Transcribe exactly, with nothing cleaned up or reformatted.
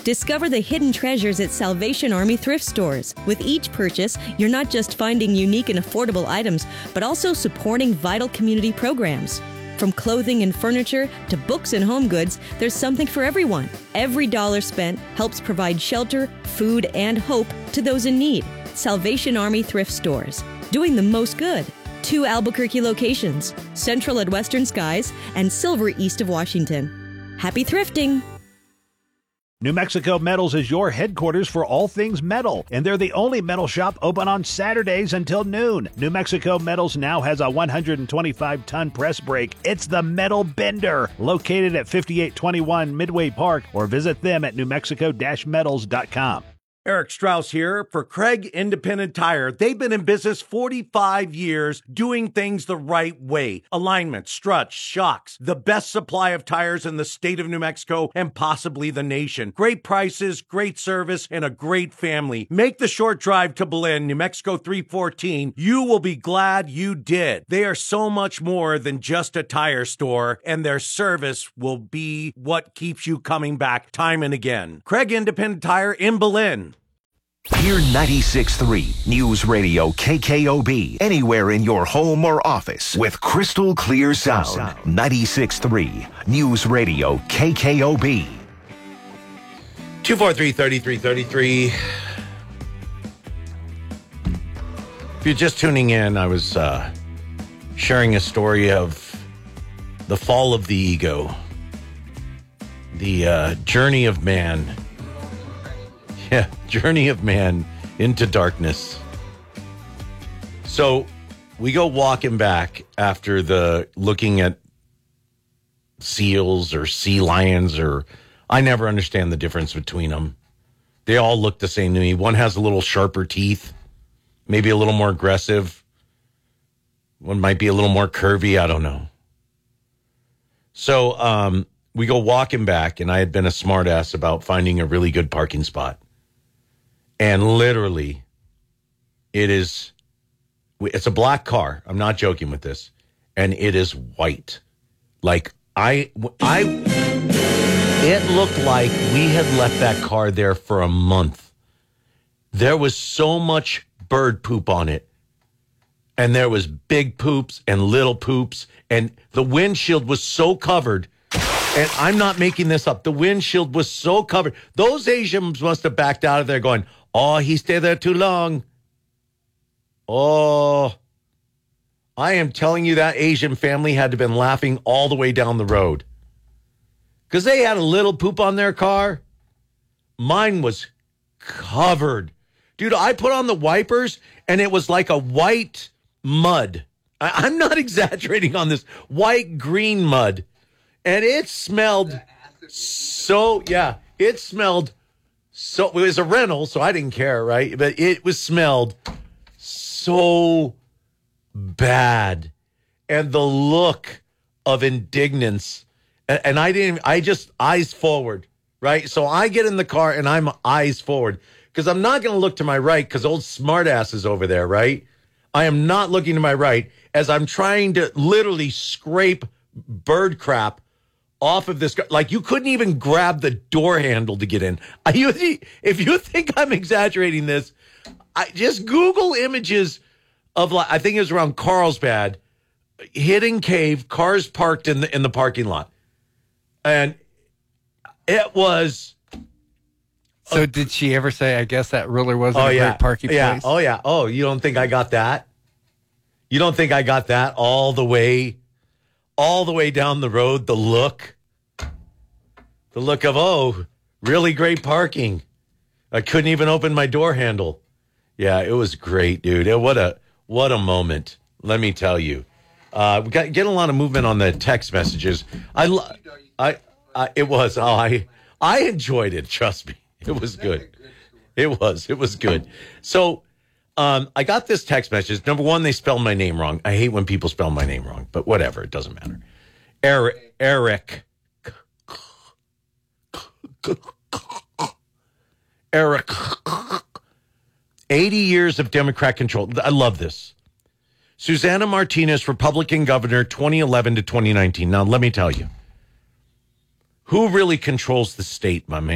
Discover the hidden treasures at Salvation Army thrift stores. With each purchase, you're not just finding unique and affordable items, but also supporting vital community programs. From clothing and furniture to books and home goods, there's something for everyone. Every dollar spent helps provide shelter, food, and hope to those in need. Salvation Army thrift stores, doing the most good. Two Albuquerque locations, Central at Western Skies and Silver east of Washington. Happy thrifting! New Mexico Metals is your headquarters for all things metal, and they're the only metal shop open on Saturdays until noon. New Mexico Metals now has a one hundred twenty-five ton press brake. It's the Metal Bender, located at fifty-eight twenty-one Midway Park, or visit them at new mexico dash metals dot com. Eric Strauss here for Craig Independent Tire. They've been in business forty-five years doing things the right way. Alignment, struts, shocks, the best supply of tires in the state of New Mexico and possibly the nation. Great prices, great service, and a great family. Make the short drive to Belen, New Mexico three fourteen. You will be glad you did. They are so much more than just a tire store, and their service will be what keeps you coming back time and again. Craig Independent Tire in Belen. Hear ninety-six point three News Radio K K O B anywhere in your home or office with crystal clear sound. ninety-six point three News Radio K K O B. two four three, three three three three. If you're just tuning in, I was uh, sharing a story of the fall of the ego, the uh, journey of man. Yeah, journey of man into darkness. So we go walking back after the looking at seals or sea lions, or I never understand the difference between them. They all look the same to me. One has a little sharper teeth, maybe a little more aggressive. One might be a little more curvy. I don't know. So um, we go walking back, and I had been a smartass about finding a really good parking spot. And literally, it is, it's a black car. I'm not joking with this. And it is white. Like, I, I, it looked like we had left that car there for a month. There was so much bird poop on it. And there was big poops and little poops. And the windshield was so covered. And I'm not making this up. The windshield was so covered. Those Asians must have backed out of there going, oh, he stayed there too long. Oh, I am telling you that Asian family had to have been laughing all the way down the road. Because they had a little poop on their car. Mine was covered. Dude, I put on the wipers, and it was like a white mud. I, I'm not exaggerating on this. White-green mud. And it smelled so, yeah, it smelled so, it was a rental, so I didn't care, right? But it was smelled so bad. And the look of indignance, and, and I didn't, I just eyes forward, right? So I get in the car and I'm eyes forward because I'm not going to look to my right because old smartass is over there, right? I am not looking to my right as I'm trying to literally scrape bird crap off of this, like you couldn't even grab the door handle to get in. If you think I'm exaggerating this, I just Google images of, like, I think it was around Carlsbad, hidden cave, cars parked in the in the parking lot, and it was. So did she ever say, "I guess that really wasn't oh, a yeah. great parking yeah. place"? Oh yeah. Oh, you don't think I got that? You don't think I got that all the way? All the way down the road, the look, the look of, oh, really great parking. I couldn't even open my door handle. Yeah, it was great, dude. It, what a what a moment. Let me tell you. Uh, we got getting a lot of movement on the text messages. I, I, I, it was. Oh, I, I enjoyed it. Trust me, it was good. It was. It was good. So. Um, I got this text message. Number one, they spelled my name wrong. I hate when people spell my name wrong, but whatever. It doesn't matter. Eric. Eric. Eric. eighty years of Democrat control. I love this. Susana Martinez, Republican governor, twenty eleven to twenty nineteen. Now, let me tell you. Who really controls the state, my man?